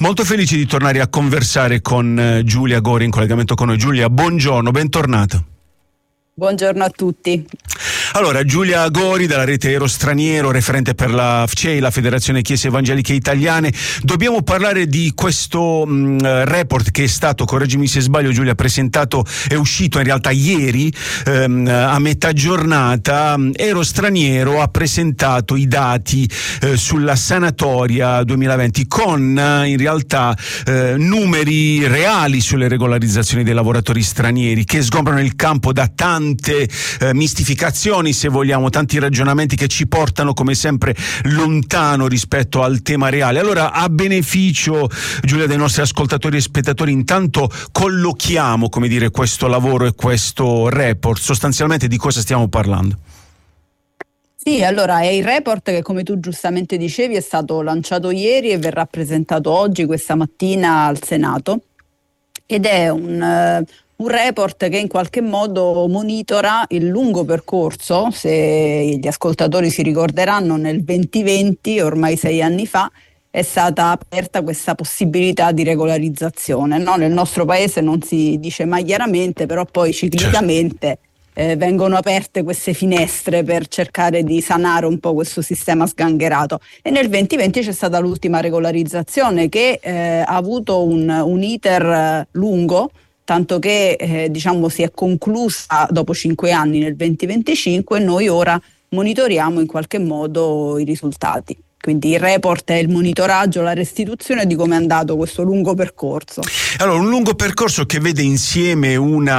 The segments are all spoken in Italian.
Molto felice di tornare a conversare con Giulia Gori in collegamento con noi. Giulia, buongiorno, bentornata. Buongiorno a tutti. Allora, Giulia Gori dalla rete Ero Straniero, referente per la FCEI, la Federazione Chiese Evangeliche Italiane. Dobbiamo parlare di questo report che è stato, correggimi se sbaglio Giulia, presentato, è uscito in realtà ieri a metà giornata. Ero Straniero ha presentato i dati sulla sanatoria 2020 con in realtà numeri reali sulle regolarizzazioni dei lavoratori stranieri che sgombrano il campo da tante mistificazioni, se vogliamo, tanti ragionamenti che ci portano come sempre lontano rispetto al tema reale. Allora, a beneficio, Giulia, dei nostri ascoltatori e spettatori, intanto collochiamo, come dire, questo lavoro e questo report. Sostanzialmente di cosa stiamo parlando? Sì, allora è il report che, come tu giustamente dicevi, è stato lanciato ieri e verrà presentato oggi, questa mattina, al Senato, ed è un report che in qualche modo monitora il lungo percorso. Se gli ascoltatori si ricorderanno, nel 2020, ormai 6 anni fa, è stata aperta questa possibilità di regolarizzazione, no? Nel nostro paese non si dice mai chiaramente, però poi ciclicamente vengono aperte queste finestre per cercare di sanare un po' questo sistema sgangherato. E nel 2020 c'è stata l'ultima regolarizzazione che ha avuto un iter lungo, tanto che si è conclusa dopo 5 anni nel 2025 e noi ora monitoriamo in qualche modo i risultati. Quindi il report è il monitoraggio, la restituzione di come è andato questo lungo percorso. Allora, un lungo percorso che vede insieme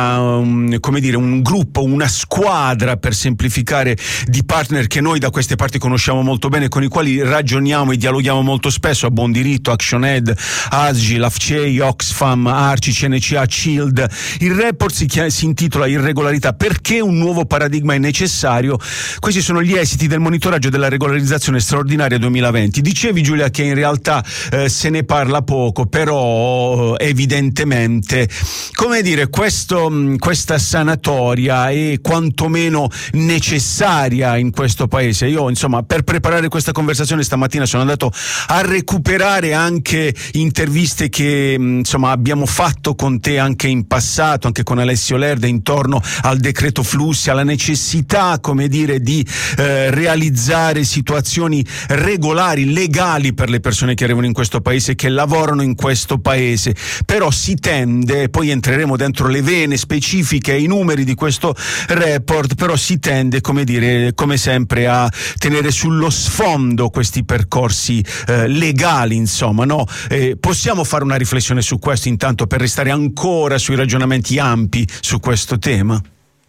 un gruppo, una squadra, per semplificare, di partner che noi da queste parti conosciamo molto bene, con i quali ragioniamo e dialoghiamo molto spesso, a Buon Diritto, ActionAid, ASGI, la FCEI, Oxfam, ARCI, CNCA, CILD. Il report si intitola Irregolarità, perché un nuovo paradigma è necessario. Questi sono gli esiti del monitoraggio della regolarizzazione straordinaria 2020. Dicevi, Giulia, che in realtà se ne parla poco, però evidentemente, come dire, questa sanatoria è quantomeno necessaria in questo paese. Io, insomma, per preparare questa conversazione stamattina sono andato a recuperare anche interviste che abbiamo fatto con te anche in passato, anche con Alessio Lerda, intorno al decreto flussi, alla necessità, come dire, di realizzare situazioni regolari, legali per le persone che arrivano in questo paese, che lavorano in questo paese. Però si tende, poi entreremo dentro le vene specifiche e i numeri di questo report, però si tende, come dire, come sempre, a tenere sullo sfondo questi percorsi legali, insomma, no? Possiamo fare una riflessione su questo intanto, per restare ancora sui ragionamenti ampi su questo tema?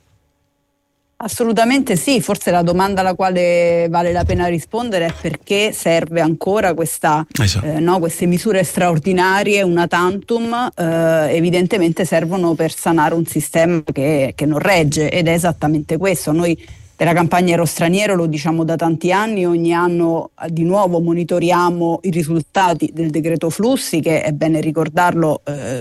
Assolutamente sì, forse la domanda alla quale vale la pena rispondere è perché serve ancora queste misure straordinarie, una tantum. Evidentemente servono per sanare un sistema che non regge, ed è esattamente questo. Noi della campagna Ero Straniero lo diciamo da tanti anni, ogni anno di nuovo monitoriamo i risultati del decreto flussi, che è bene ricordarlo,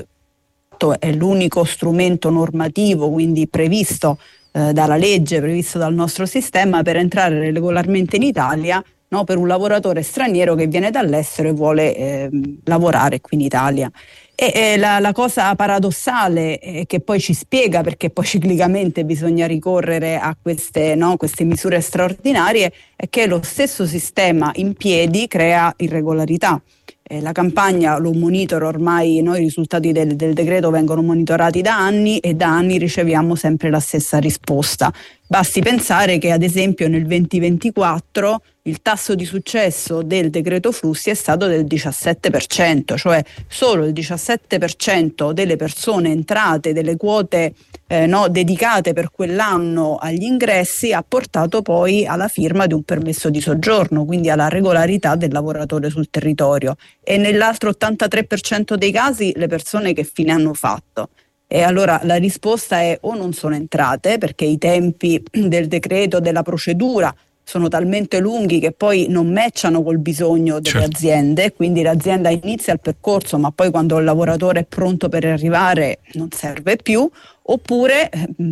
è l'unico strumento normativo, quindi previsto dalla legge, previsto dal nostro sistema, per entrare regolarmente in Italia, no, per un lavoratore straniero che viene dall'estero e vuole lavorare qui in Italia. E la cosa paradossale che poi ci spiega perché poi ciclicamente bisogna ricorrere a queste misure straordinarie è che lo stesso sistema in piedi crea irregolarità. La campagna lo monitora ormai, i risultati del decreto vengono monitorati da anni e da anni riceviamo sempre la stessa risposta. Basti pensare che ad esempio nel 2024 il tasso di successo del decreto flussi è stato del 17%, cioè solo il 17% delle persone entrate, delle quote dedicate per quell'anno agli ingressi, ha portato poi alla firma di un permesso di soggiorno, quindi alla regolarità del lavoratore sul territorio. E nell'altro 83% dei casi le persone che fine hanno fatto? E allora la risposta è: o non sono entrate, perché i tempi del decreto, della procedura, sono talmente lunghi che poi non matchano col bisogno delle aziende, quindi l'azienda inizia il percorso ma poi quando il lavoratore è pronto per arrivare non serve più, oppure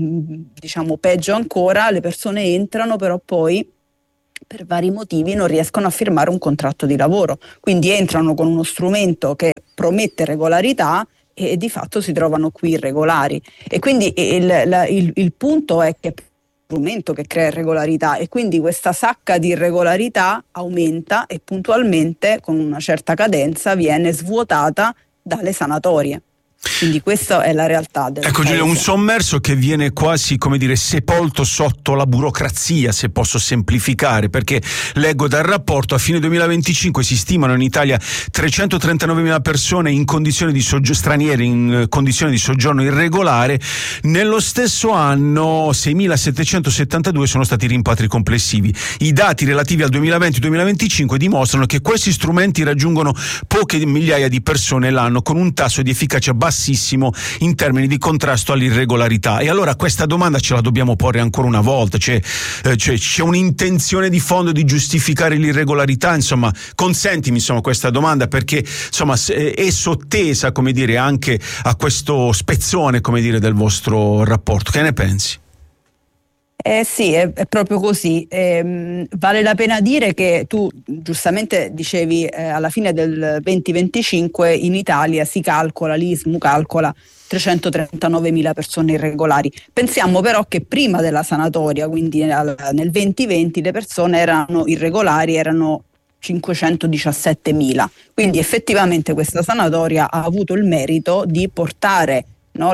peggio ancora, le persone entrano però poi per vari motivi non riescono a firmare un contratto di lavoro, quindi entrano con uno strumento che promette regolarità e di fatto si trovano qui irregolari. E quindi il punto è che strumento che crea irregolarità, e quindi questa sacca di irregolarità aumenta e puntualmente con una certa cadenza viene svuotata dalle sanatorie. Quindi questa è la realtà del Ecco Giulia, un sommerso che viene quasi, come dire, sepolto sotto la burocrazia, se posso semplificare, perché leggo dal rapporto a fine 2025 si stimano in Italia 339.000 persone in condizioni di stranieri in condizioni di soggiorno irregolare. Nello stesso anno 6.772 sono stati i rimpatri complessivi. I dati relativi al 2020-2025 dimostrano che questi strumenti raggiungono poche migliaia di persone l'anno, con un tasso di efficacia bassissimo in termini di contrasto all'irregolarità. E allora questa domanda ce la dobbiamo porre ancora una volta, c'è un'intenzione di fondo di giustificare l'irregolarità? Insomma, consentimi questa domanda, perché insomma è sottesa, come dire, anche a questo spezzone, come dire, del vostro rapporto. Che ne pensi? Sì, è proprio così. Vale la pena dire che tu giustamente dicevi alla fine del 2025 in Italia l'ISMU calcola 339.000 persone irregolari. Pensiamo però che prima della sanatoria, quindi nel 2020, le persone erano irregolari, erano 517.000. Quindi effettivamente questa sanatoria ha avuto il merito di portare, no,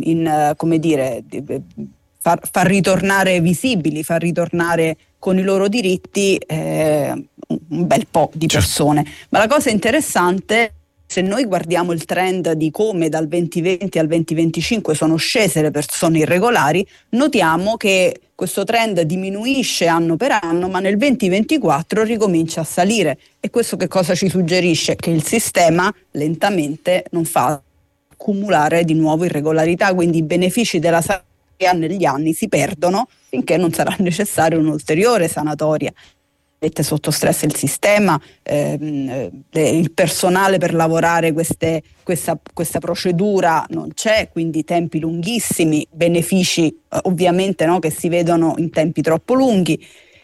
far ritornare visibili, far ritornare con i loro diritti un bel po' di persone. Ma la cosa interessante, se noi guardiamo il trend di come dal 2020 al 2025 sono scese le persone irregolari, notiamo che questo trend diminuisce anno per anno, ma nel 2024 ricomincia a salire. E questo che cosa ci suggerisce? Che il sistema lentamente non fa accumulare di nuovo irregolarità, quindi i benefici della sanatoria negli anni si perdono finché non sarà necessaria un'ulteriore sanatoria. Mette sotto stress il sistema, il personale per lavorare questa procedura non c'è, quindi tempi lunghissimi, benefici ovviamente, no, che si vedono in tempi troppo lunghi.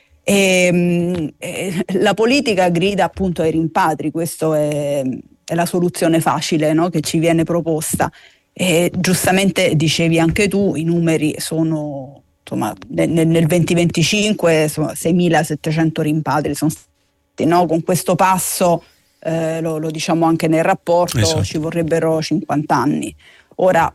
La politica grida appunto ai rimpatri, questa è la soluzione facile, no, che ci viene proposta. E giustamente dicevi anche tu, i numeri sono, insomma, nel 2025 6.700 rimpatri sono stati, no? Con questo passo, lo diciamo anche nel rapporto, esatto, ci vorrebbero 50 anni. Ora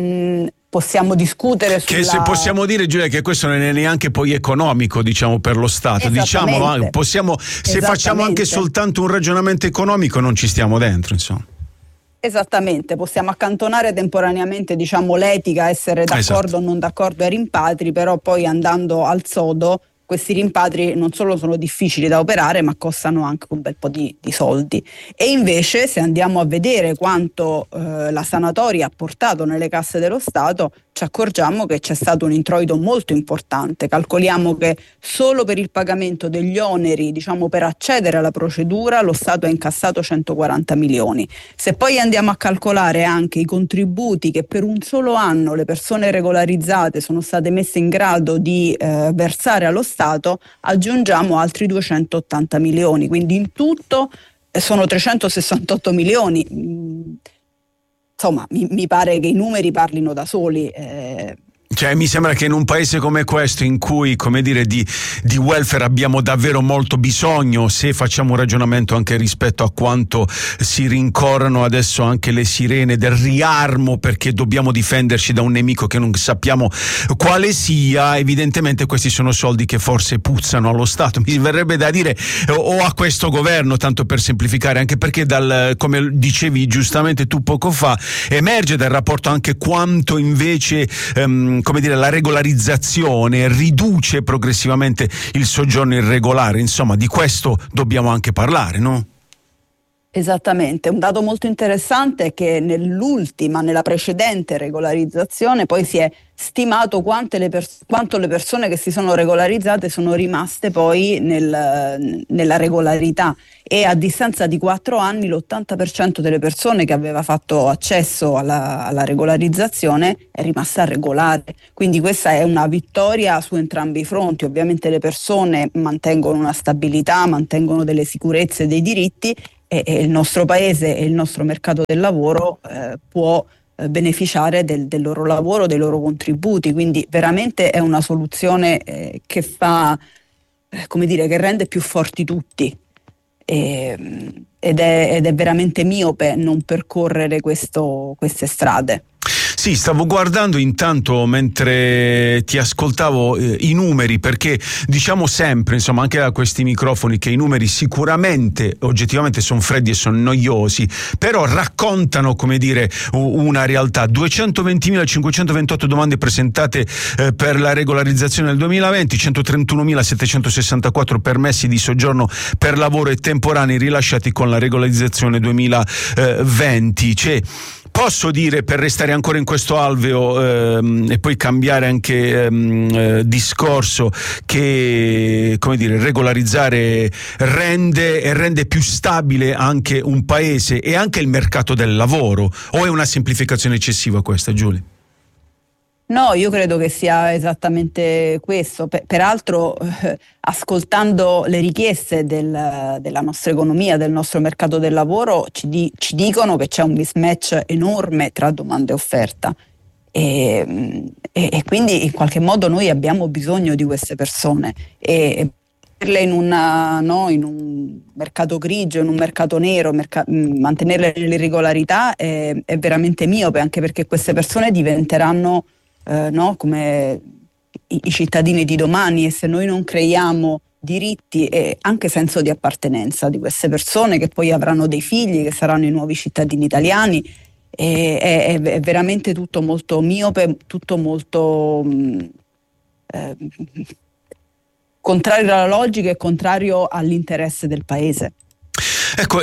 possiamo discutere che se possiamo dire, Giulia, che questo non è neanche poi economico, diciamo, per lo Stato, diciamolo, possiamo, se facciamo anche soltanto un ragionamento economico non ci stiamo dentro, insomma. Esattamente, possiamo accantonare temporaneamente, diciamo, l'etica, essere d'accordo o non d'accordo ai rimpatri, però poi andando al sodo questi rimpatri non solo sono difficili da operare, ma costano anche un bel po' di soldi. E invece, se andiamo a vedere quanto la sanatoria ha portato nelle casse dello Stato, ci accorgiamo che c'è stato un introito molto importante. Calcoliamo che solo per il pagamento degli oneri, diciamo, per accedere alla procedura, lo Stato ha incassato 140 milioni. Se poi andiamo a calcolare anche i contributi che per un solo anno le persone regolarizzate sono state messe in grado di versare allo Stato, aggiungiamo altri 280 milioni. Quindi in tutto sono 368 milioni. Insomma, mi pare che i numeri parlino da soli. Cioè, mi sembra che in un paese come questo, in cui, come dire, di welfare abbiamo davvero molto bisogno, se facciamo un ragionamento anche rispetto a quanto si rincorrono adesso anche le sirene del riarmo, perché dobbiamo difenderci da un nemico che non sappiamo quale sia, evidentemente questi sono soldi che forse puzzano allo Stato. Mi verrebbe da dire o a questo governo, tanto per semplificare, anche perché come dicevi giustamente tu poco fa, emerge dal rapporto anche quanto invece come dire, la regolarizzazione riduce progressivamente il soggiorno irregolare. Insomma, di questo dobbiamo anche parlare, no? Esattamente, un dato molto interessante è che nella precedente regolarizzazione poi si è stimato quanto le persone che si sono regolarizzate sono rimaste poi nella regolarità, e a distanza di 4 anni l'80% delle persone che aveva fatto accesso alla regolarizzazione è rimasta regolare. Quindi questa è una vittoria su entrambi i fronti. Ovviamente le persone mantengono una stabilità, mantengono delle sicurezze e dei diritti, e il nostro paese e il nostro mercato del lavoro può beneficiare del loro lavoro, dei loro contributi. Quindi veramente è una soluzione che fa, come dire, che rende più forti tutti. Ed è veramente miope non percorrere queste strade. Sì, stavo guardando intanto mentre ti ascoltavo i numeri, perché diciamo sempre, insomma, anche da questi microfoni, che i numeri sicuramente, oggettivamente sono freddi e sono noiosi, però raccontano, come dire, una realtà. 220.528 domande presentate per la regolarizzazione nel 2020, 131.764 permessi di soggiorno per lavoro e temporanei rilasciati con la regolarizzazione 2020. Posso dire, per restare ancora in questo alveo e poi cambiare anche discorso, che, come dire, regolarizzare rende più stabile anche un paese e anche il mercato del lavoro, o è una semplificazione eccessiva questa, Giulia? No, io credo che sia esattamente questo. Peraltro, ascoltando le richieste della nostra economia, del nostro mercato del lavoro, ci dicono che c'è un mismatch enorme tra domanda e offerta. E quindi in qualche modo noi abbiamo bisogno di queste persone. E in un mercato grigio, in un mercato nero, mantenerle nell'irregolarità è veramente miope, anche perché queste persone diventeranno come i cittadini di domani, e se noi non creiamo diritti e anche senso di appartenenza di queste persone, che poi avranno dei figli, che saranno i nuovi cittadini italiani, è veramente tutto molto miope, tutto molto contrario alla logica e contrario all'interesse del paese. Ecco,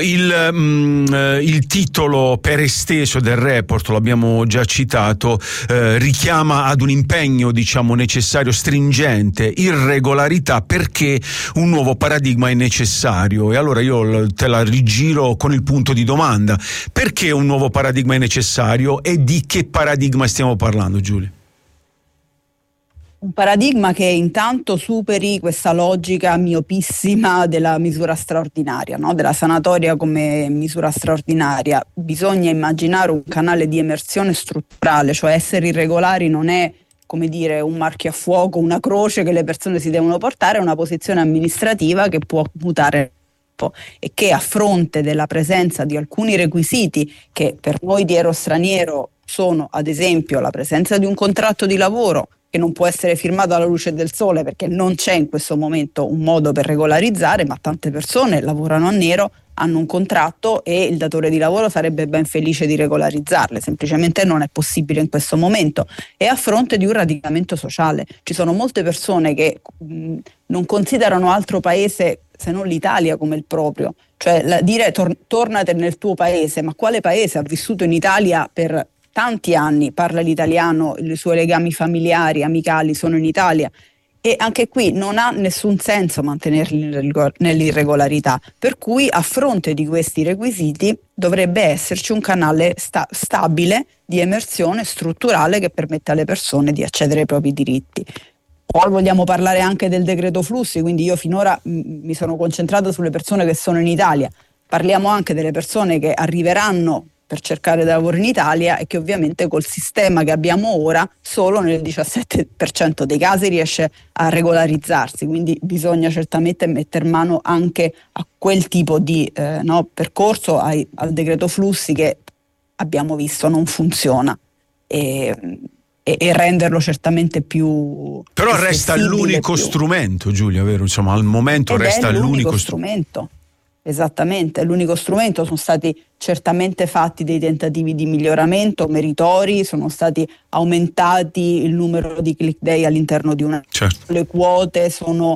il titolo per esteso del report, l'abbiamo già citato, richiama ad un impegno, diciamo, necessario, stringente, irregolarità, perché un nuovo paradigma è necessario. E allora io te la rigiro con il punto di domanda: perché un nuovo paradigma è necessario e di che paradigma stiamo parlando, Giulia? Un paradigma che intanto superi questa logica miopissima della misura straordinaria, no? Della sanatoria come misura straordinaria. Bisogna immaginare un canale di emersione strutturale, cioè essere irregolari non è, come dire, un marchio a fuoco, una croce che le persone si devono portare, è una posizione amministrativa che può mutare e che, a fronte della presenza di alcuni requisiti che per noi di ero straniero sono, ad esempio, la presenza di un contratto di lavoro che non può essere firmato alla luce del sole, perché non c'è in questo momento un modo per regolarizzare, ma tante persone lavorano a nero, hanno un contratto e il datore di lavoro sarebbe ben felice di regolarizzarle, semplicemente non è possibile in questo momento. E a fronte di un radicamento sociale, ci sono molte persone che non considerano altro paese se non l'Italia come il proprio, cioè dire tornate nel tuo paese, ma quale paese? Ha vissuto in Italia per tanti anni, parla l'italiano, i suoi legami familiari, amicali sono in Italia, e anche qui non ha nessun senso mantenerli nell'irregolarità, per cui a fronte di questi requisiti dovrebbe esserci un canale stabile di emersione strutturale che permetta alle persone di accedere ai propri diritti. Poi vogliamo parlare anche del decreto flussi, quindi io finora mi sono concentrata sulle persone che sono in Italia, parliamo anche delle persone che arriveranno per cercare lavoro in Italia e che ovviamente col sistema che abbiamo ora solo nel 17% dei casi riesce a regolarizzarsi, quindi bisogna certamente mettere mano anche a quel tipo di percorso, al decreto flussi che abbiamo visto non funziona, e renderlo certamente più... Però resta l'unico strumento, Giulia, vero? Insomma, al momento resta l'unico strumento. Esattamente, è l'unico strumento. Sono stati certamente fatti dei tentativi di miglioramento meritori, sono stati aumentati il numero di click day all'interno di una... Certo. Le quote sono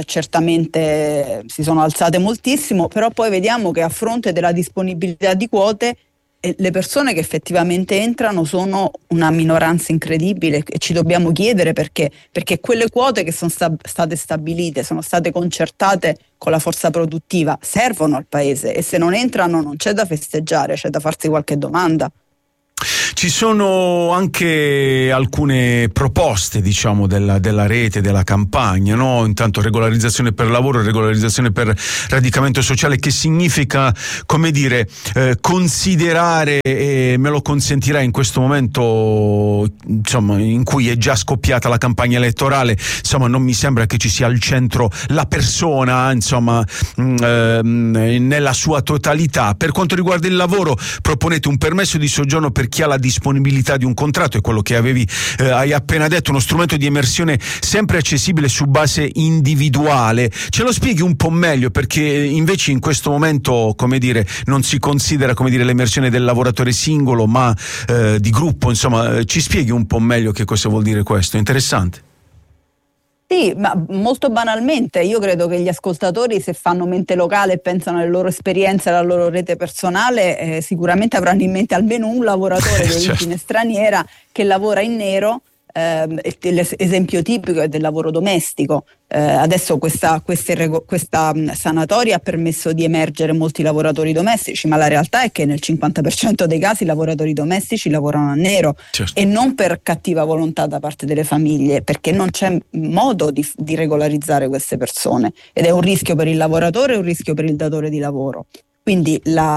certamente si sono alzate moltissimo, però poi vediamo che a fronte della disponibilità di quote le persone che effettivamente entrano sono una minoranza incredibile, e ci dobbiamo chiedere perché quelle quote che sono state stabilite, sono state concertate con la forza produttiva, servono al paese, e se non entrano non c'è da festeggiare, c'è da farsi qualche domanda. Ci sono anche alcune proposte, diciamo, della rete, della campagna, no? Intanto regolarizzazione per lavoro, regolarizzazione per radicamento sociale, che significa, come dire, considerare, e me lo consentirà in questo momento, insomma, in cui è già scoppiata la campagna elettorale, insomma, non mi sembra che ci sia al centro la persona, insomma, nella sua totalità. Per quanto riguarda il lavoro, proponete un permesso di soggiorno per chi ha la disponibilità di un contratto, è quello che hai appena detto, uno strumento di emersione sempre accessibile su base individuale. Ce lo spieghi un po' meglio, perché invece in questo momento, come dire, non si considera, come dire, l'emersione del lavoratore singolo, ma di gruppo, insomma, ci spieghi un po' meglio che cosa vuol dire questo? Interessante. Sì, ma molto banalmente, io credo che gli ascoltatori, se fanno mente locale e pensano alle loro esperienze, alla loro rete personale, sicuramente avranno in mente almeno un lavoratore di origine straniera che lavora in nero. L'esempio tipico è del lavoro domestico. Adesso questa sanatoria ha permesso di emergere molti lavoratori domestici, ma la realtà è che nel 50% dei casi i lavoratori domestici lavorano a nero, certo. E non per cattiva volontà da parte delle famiglie, perché non c'è modo di regolarizzare queste persone, ed è un rischio per il lavoratore e un rischio per il datore di lavoro. Quindi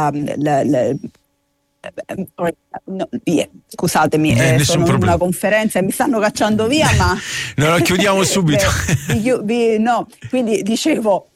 scusatemi, sono in una conferenza e mi stanno cacciando via, ma no, chiudiamo subito. Quindi dicevo,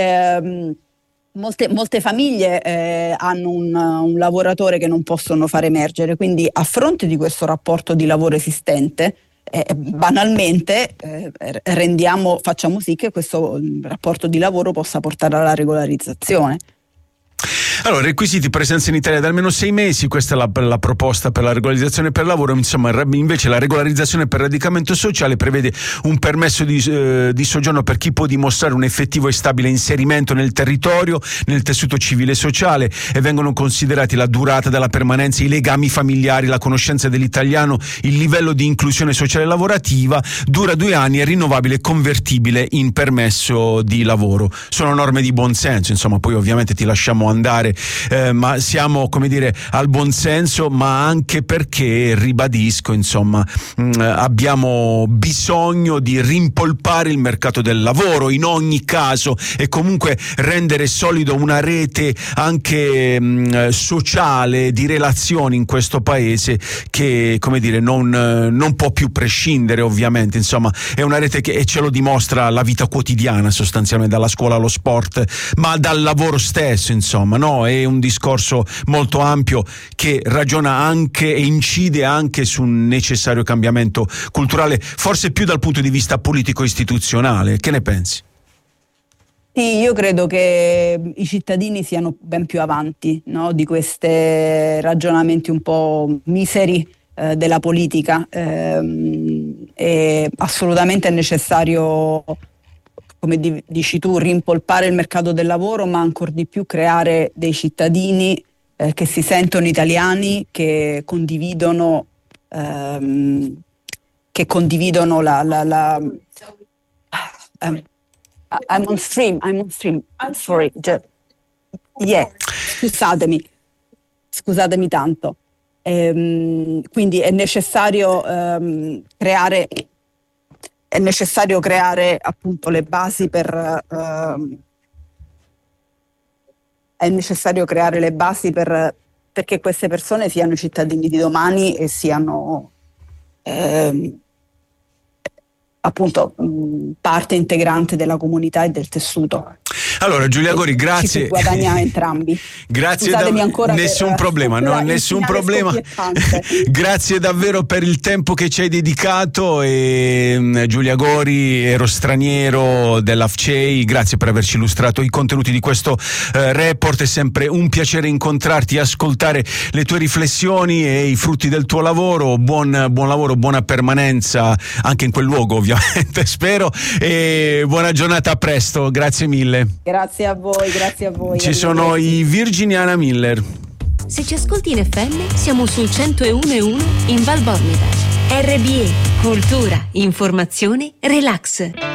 molte famiglie hanno un lavoratore che non possono far emergere, quindi a fronte di questo rapporto di lavoro esistente, banalmente facciamo sì che questo rapporto di lavoro possa portare alla regolarizzazione. Allora, requisiti: presenza in Italia da almeno 6 mesi, questa è la proposta per la regolarizzazione per lavoro. Insomma, invece la regolarizzazione per radicamento sociale prevede un permesso di soggiorno per chi può dimostrare un effettivo e stabile inserimento nel territorio, nel tessuto civile e sociale, e vengono considerati la durata della permanenza, i legami familiari, la conoscenza dell'italiano, il livello di inclusione sociale lavorativa. Dura 2 anni, è rinnovabile e convertibile in permesso di lavoro. Sono norme di buon senso, insomma, poi ovviamente ti lasciamo andare, ma siamo, come dire, al buon senso, ma anche perché, ribadisco, insomma, abbiamo bisogno di rimpolpare il mercato del lavoro in ogni caso, e comunque rendere solido una rete anche sociale di relazioni in questo paese, che, come dire, non può più prescindere, ovviamente. Insomma, è una rete che, e ce lo dimostra la vita quotidiana, sostanzialmente, dalla scuola allo sport, ma dal lavoro stesso, insomma, no? È un discorso molto ampio che ragiona anche e incide anche su un necessario cambiamento culturale, forse più dal punto di vista politico-istituzionale. Che ne pensi? Sì, io credo che i cittadini siano ben più avanti, no, di questi ragionamenti un po' miseri della politica. Assolutamente è necessario, come dici tu, rimpolpare il mercato del lavoro, ma ancor di più creare dei cittadini che si sentono italiani, che condividono I'm on stream. Sorry. Yeah. Scusatemi tanto. Quindi è necessario creare appunto le basi perché queste persone siano i cittadini di domani e siano appunto parte integrante della comunità e del tessuto. Allora, Giulia Gori, grazie. Ci guadagniamo entrambi. Grazie. Scusatemi ancora. Nessun problema. Grazie davvero per il tempo che ci hai dedicato. E Giulia Gori, ero straniero dell'AFCEI, grazie per averci illustrato i contenuti di questo report. È sempre un piacere incontrarti, ascoltare le tue riflessioni e i frutti del tuo lavoro. Buon lavoro, buona permanenza anche in quel luogo, ovviamente, spero, e buona giornata, a presto, grazie mille. Grazie a voi. Ci sono i Virginiana Miller. Se ci ascolti in FM, siamo sul 101.1 in Val Bormida. RBE, cultura, informazione, relax.